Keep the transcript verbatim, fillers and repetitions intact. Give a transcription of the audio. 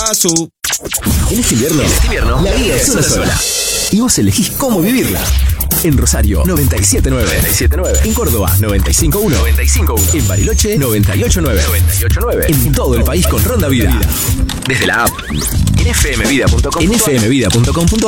paso. En este invierno, en este invierno la vida es una sola. Y vos elegís cómo vivirla. En Rosario, noventa y siete punto nueve. En Córdoba, noventa y cinco punto uno. En Bariloche, noventa y ocho punto nueve. En todo el país con Ronda Vida. Desde la app. En f m vida punto com. En f m vida punto com.